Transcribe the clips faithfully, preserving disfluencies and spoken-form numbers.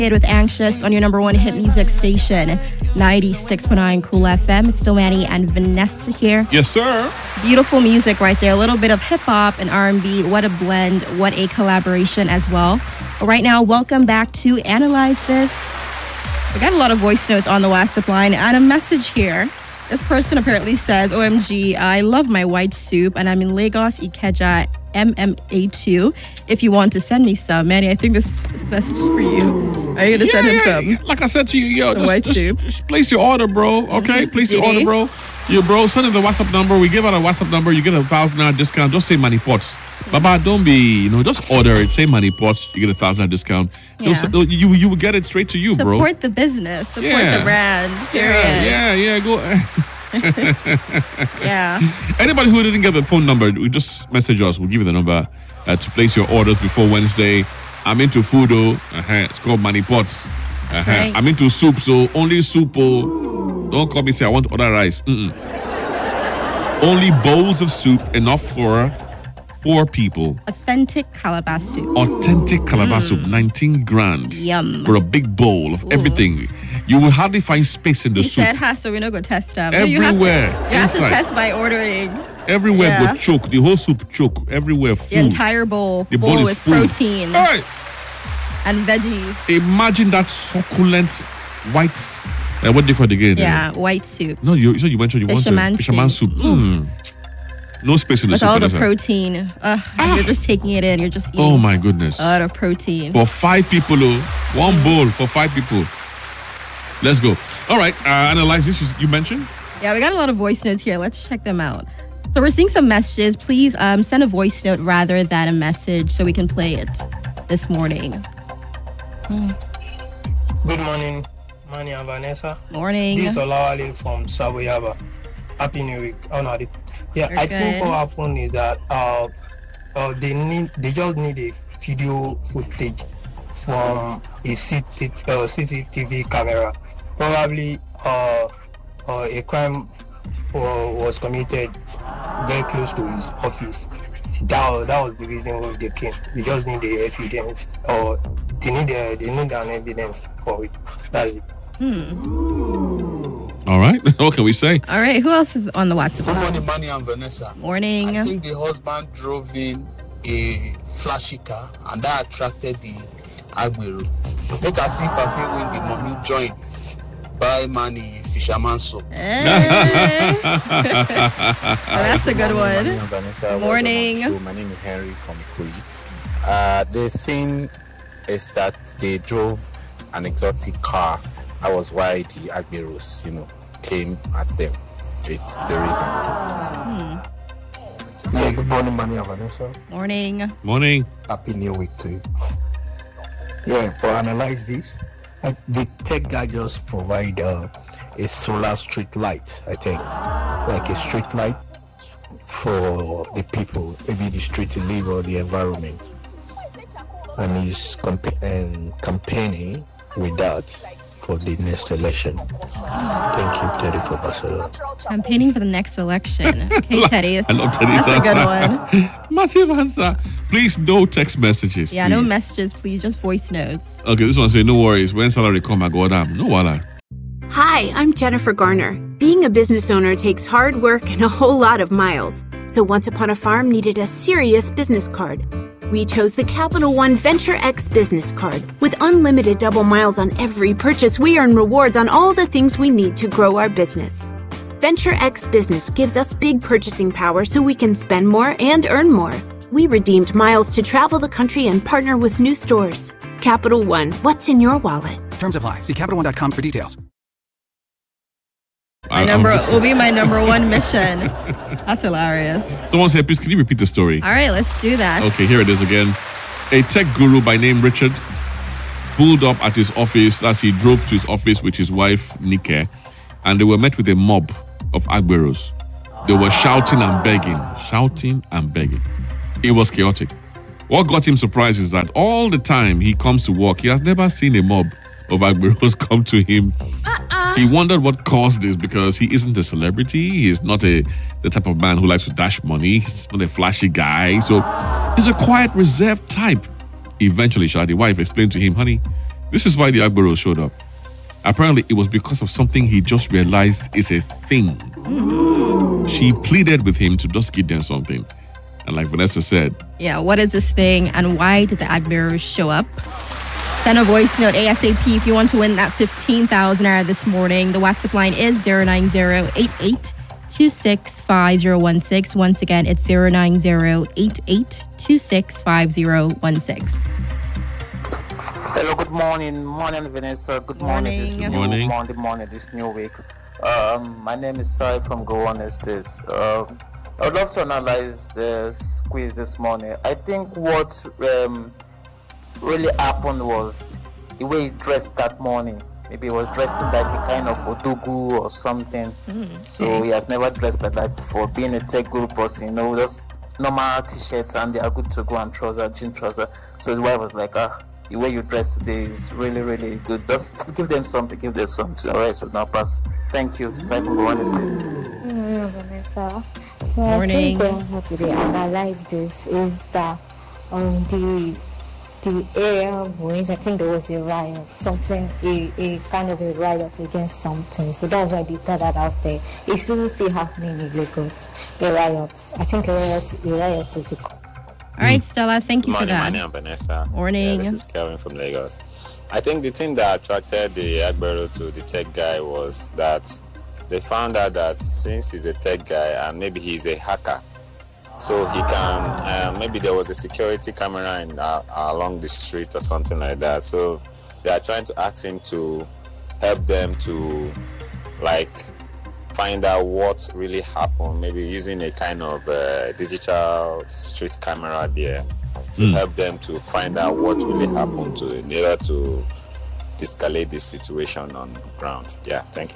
Kid with Anxious on your number one hit music station, ninety-six point nine Cool F M. It's still Manny and Vanessa here. Yes, sir. Beautiful music right there. A little bit of hip-hop and R and B. What a blend. What a collaboration as well. But right now, welcome back to Analyze This. We got a lot of voice notes on the WhatsApp line and a message here. This person apparently says, O M G, I love my white soup and I'm in Lagos, Ikeja, M M A two. If you want to send me some, Manny, I think this, this message is for you. Are you going to yeah, send him yeah, some? Yeah. Like I said to you, yo, just, white just, soup. just place your order, bro. Okay, place your Did order, bro. Yo, bro, send in the WhatsApp number. We give out a WhatsApp number. You get a thousand dollar discount. Just say Money Pots. Baba, don't be, you know, just order it. Say Money Pots. You get a thousand dollar discount. Yeah. They'll, you you will get it straight to you, Support bro. Support the business. Support yeah. the brand. Period. Yeah, yeah, yeah. Go. Yeah. Anybody who didn't get the phone number, we just message us. We'll give you the number uh, to place your orders before Wednesday. I'm into food, oh. Uh-huh. It's called Money Pots. Uh-huh. Right. I'm into soup, so only soup. Oh. Don't call me say I want other rice. Mm-mm. Only bowls of soup, enough for four people. Authentic Calabar soup. Authentic Calabar mm. soup, nineteen grand. Yum. For a big bowl of Ooh. everything. You will hardly find space in the he soup. He said, ha, so we're not going to test them. Everywhere. No, you have, to, you have to test by ordering. Everywhere yeah. go choke. The whole soup choke. Everywhere full. The entire bowl the full bowl with full. protein. Right. And veggies. Imagine that succulent white, uh, what do you call it again? Yeah, uh, white soup. No, you so you mentioned you fisherman want a fisherman soup. soup. Mm. No space in the with soup. With all the protein. Uh, ah. You're just taking it in. You're just eating. Oh my goodness. A lot of protein. For five people, oh, one mm. bowl for five people. Let's go. All right, uh, analyze this. You mentioned? Yeah, we got a lot of voice notes here. Let's check them out. So we're seeing some messages. Please um, send a voice note rather than a message so we can play it this morning. Mm. Good morning, Manny and Vanessa. Morning. This is Olawale from Saboyaba. Happy New Week. Oh, no, yeah, You're I good. think what happened is that uh, uh, they need, they just need a video footage from a C C T V camera. Probably uh, uh, a crime uh, was committed very close to his office. That, that was the reason why they came. They just need the evidence, or they need a, they need an evidence for it. That's it. Hmm. All right. What can we say? All right. Who else is on the WhatsApp? Good morning, Manny and Vanessa. Morning. I think the husband drove in a flashy car, and that attracted the Agbero. Let us see if I feel win the money join. Buy Manny fisherman soup. Hey. Oh, that's a good one. Morning, Vanessa. Morning. So my name is Henry from Ikoyi. Uh, the thing is that they drove an exotic car. That was why the Agberos, you know, came at them. It's the reason. Hmm. Yeah, good morning, Manny and Vanessa. Morning. Morning. Happy New Week to you. Yeah, for analyze this, uh, the tech guy just provide uh, a solar street light, I think, like a street light for the people, maybe the street to live or the environment, and he's compa- and campaigning with that for the next election. Thank you, Teddy, for Barcelona. Campaigning for the next election. Okay, Teddy. I love Teddy. That's a good one. Massive answer. Please, no text messages. Yeah, please. no messages, please. Just voice notes. Okay, this one say, no worries. When salary come, I go down. No worries. Hi, I'm Jennifer Garner. Being a business owner takes hard work and a whole lot of miles. So Once Upon a Farm needed a serious business card. We chose the Capital One Venture X business card. With unlimited double miles on every purchase, we earn rewards on all the things we need to grow our business. Venture X Business gives us big purchasing power so we can spend more and earn more. We redeemed miles to travel the country and partner with new stores. Capital One, what's in your wallet? Terms apply. See Capital One dot com for details. My number will be my number one mission. That's hilarious. Someone said, please, can you repeat the story? All right, let's do that. Okay, here it is again. A tech guru by name Richard pulled up at his office as he drove to his office with his wife, Nike, and they were met with a mob of Agberos. They were shouting and begging, shouting and begging. It was chaotic. What got him surprised is that all the time he comes to work, he has never seen a mob of Agberos come to him. Uh-uh. He wondered what caused this because he isn't a celebrity. He is not a the type of man who likes to dash money. He's not a flashy guy. So he's a quiet, reserved type. Eventually, Shadi, wife explained to him, honey, This is why the Agberos showed up. Apparently, it was because of something he just realized is a thing. Mm. She pleaded with him to just give them something. And like Vanessa said, yeah, what is this thing and why did the Agberos show up? Send a voice note ASAP if you want to win that fifteen thousand naira this morning. The WhatsApp line is zero nine zero eight eight two six five zero one six. Once again, it's zero nine zero eight eight two six five zero one six. Hello, good morning. Morning, Vanessa. Good morning. Morning. This new Morning. Monday morning, this new week. Um, my name is Sai from Gowon Estate. Um, I would love to analyze the squeeze this morning. I think what um, really happened was the way he dressed that morning. Maybe he was dressing like a kind of odugu or something. Mm, so okay. he has never dressed like that before. Being a tech group person, you know, just normal t-shirts and they are good to go and trouser, jean trouser. So his wife was like, ah, the way you dress today is really, really good. Just give them something, give them something. All right, so now pass. Thank you. Simon, go on and Mm, Vanessa. So Morning. I think um, what to analyze this is that on the the area boys, I think there was a riot, something, a, a kind of a riot against something. So that's why they thought that out there. It's still still happening in Lagos. A riot. I think a riot, a riot is the. All right, Stella, thank you Good morning, for my that. name is Vanessa. Morning. Yeah, this is Kelvin from Lagos. I think the thing that attracted the Agbero to the tech guy was that they found out that since he's a tech guy and maybe he's a hacker, so he can, uh, maybe there was a security camera in, uh, along the street or something like that. So they are trying to ask him to help them to, like, find out what really happened, maybe using a kind of uh, digital street camera there to Mm. help them to find out what really happened to in order to de-escalate this situation on the ground. Yeah, thank you.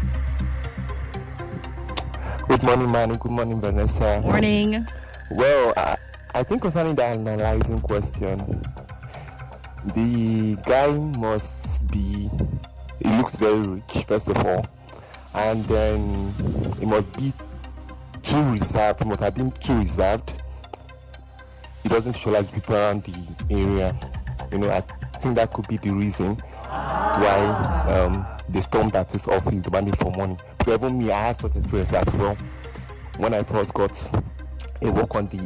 Good morning, Manny. Good morning, Vanessa. Morning. Well, I, I think concerning the analyzing question, the guy must be, he looks very rich, first of all, and then he must be too reserved, he must have been too reserved. He doesn't show like people around the area. You know, I think that could be the reason why um, they stormed at his office demanding for money. But even me, I had such experience as well. When I first got a work on the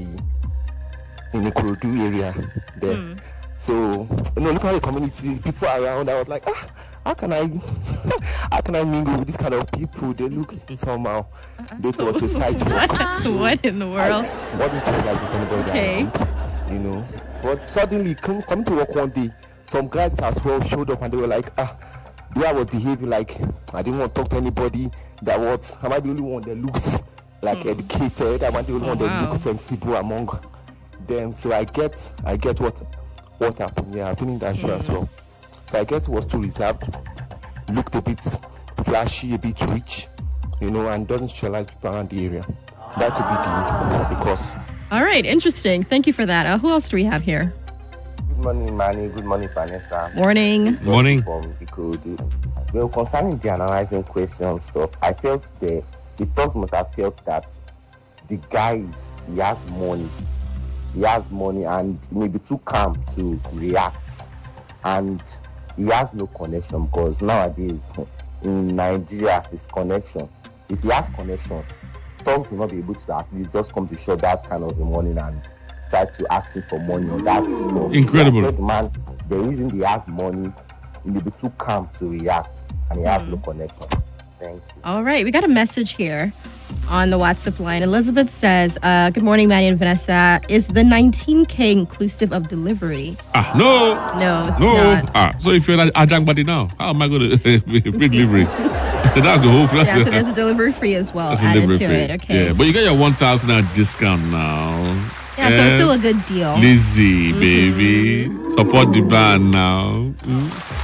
in the Ikorodu area there. Mm. So, you know, looking at the community, people around, I was like, ah, how can I how can I mingle with this kind of people? They look somehow. They was a side work. What in the world? I wasn't sure like with anybody Okay. around, you know. But suddenly, come, coming to work one day, some guys as well showed up and they were like, ah, the way I was behaving like I didn't want to talk to anybody. That what am I the only one that looks like mm. educated? Am I the only oh, one that wow. looks sensible among them? So I get I get what what happened. Yeah, I'm feeling that sure mm. as well. So I guess it was too reserved, looked a bit flashy, a bit rich, you know, and doesn't socialize people around the area. That could be the, the cause. All right, interesting. Thank you for that. Uh, who else do we have here? Good morning, Manny. Good morning, Vanessa. Morning. Morning. From Ikorodu. Well, concerning the analyzing question stuff, I felt the the talk must have felt that the guy is, he has money. He has money and maybe too calm to react. And he has no connection because nowadays in Nigeria, it's connection. If he has connection, Tom will not be able to at least just come to show that kind of a morning and try to ask him for money on that stuff. Incredible. The man, the reason he has money, he may be too calm to react and he has mm. no connection. Thank you. All right, we got a message here on the WhatsApp line. Elizabeth says, uh, good morning, Manny and Vanessa. Is the nineteen K inclusive of delivery? Ah, no. No, it's no. not. Ah, so if you're an Ajang buddy now, how am I going to free delivery? That's the whole flat. Yeah, so there's a delivery fee as well That's added to free. it. Okay. Yeah, but you get your one thousand naira discount now. Yeah, so it's still a good deal. Lizzie, mm-hmm. baby. Support the band now. Mm.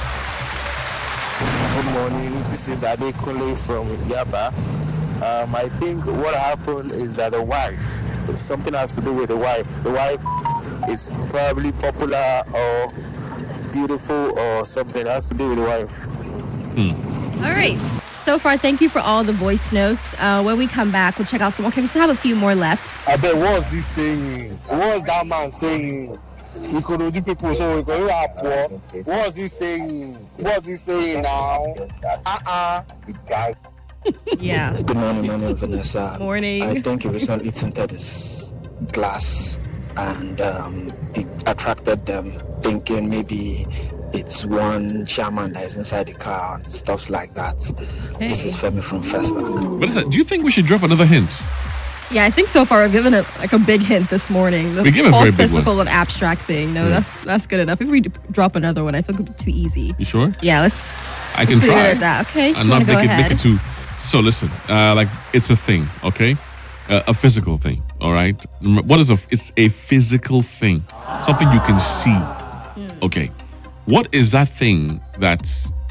Good morning. This is Adekunle from Yaba. Um, I think what happened is that the wife, something has to do with the wife. The wife is probably popular or beautiful or something. It has to do with the wife. Hmm. All right. So far, thank you for all the voice notes. Uh, when we come back, we'll check out some more. Okay, we still have a few more left. I bet, what was he saying? What was that man saying? Ikorodu people, so Ikorodu are poor. What's he saying? What's he saying now? Uh-uh. The guy. Yeah. Good morning, my name is Vanessa. Morning. I think he recently tinted his glass and um, it attracted them, thinking maybe it's one shaman that is inside the car and stuff like that. Hey. This is Femi from Festac. Vanessa, do you think we should drop another hint? Yeah, I think so far we've given it like a big hint this morning. The We gave a whole very big physical one. and abstract thing. No, Yeah. that's that's good enough. If we d- drop another one, I think it would be too easy. You sure? Yeah, let's. I can let's leave it try. at that. Okay. And you not wanna go make it, make ahead? it too. So listen, uh, like it's a thing, okay? Uh, a physical thing, all right? Rem- What is a? It's a physical thing, something you can see. Hmm. Okay, what is that thing that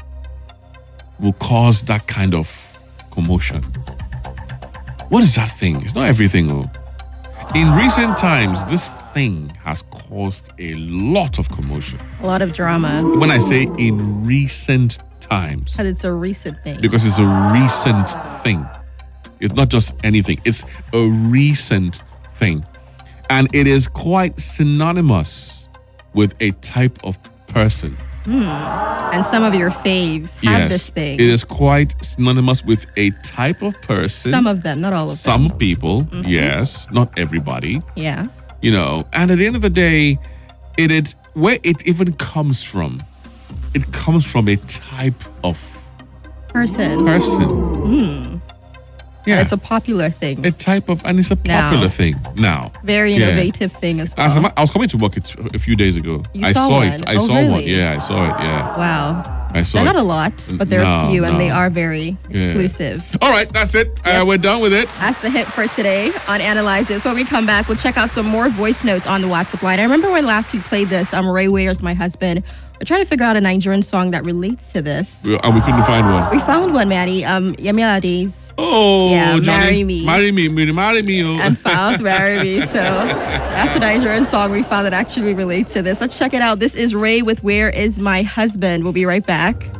will cause that kind of commotion? What is that thing? It's not everything. Oh. In recent times, this thing has caused a lot of commotion. A lot of drama. When I say in recent times, Because it's a recent thing. because it's a recent thing. It's not just anything, it's a recent thing. And it is quite synonymous with a type of person. Hmm. And some of your faves have yes, this thing. it is quite synonymous with a type of person. Some of them, not all of Some them. people, Mhm. yes, not everybody. Yeah. You know, and at the end of the day, it, it where it even comes from, it comes from a type of Person. person. Hmm. Yeah. And it's a popular thing. A type of, and it's a Now. popular thing now. Very Yeah. innovative thing as well. As a ma- I was coming to work it a few days ago. You I saw saw one? it. I Oh, saw one. really? Yeah, I saw it. Yeah. Wow. I saw They're it. not a lot, but there are No, a few, and no. they are very Yeah. exclusive. All right, that's it. Uh, we're done with it. That's the hit for today on Analyze This. When we come back, we'll check out some more voice notes on the WhatsApp line. I remember when last we played this, um, Ray Ware's My Husband. We're trying to figure out a Nigerian song that relates to this. And we couldn't find one. We found one, Maddie. Um, Yemi Alade's Oh, Yeah, Johnny, Marry Me. Marry me, marry marry me. Oh. and Found Marry Me. So that's a Nigerian song we found that actually relates to this. Let's check it out. This is Ray with Where Is My Husband. We'll be right back.